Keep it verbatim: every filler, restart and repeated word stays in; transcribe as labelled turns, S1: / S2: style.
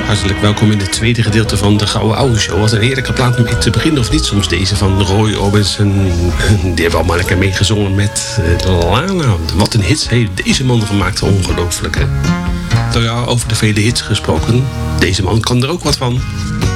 S1: Hartelijk welkom in het tweede gedeelte van de Gouden Oude Show. Wat een heerlijke plaat om mee te beginnen, of niet? Soms deze van Roy Orbison. Die hebben allemaal lekker meegezongen met uh, Lana. Wat een hits heeft deze man gemaakt. Ongelooflijk, hè? Nou ja, over de vele hits gesproken. Deze man kan er ook wat van.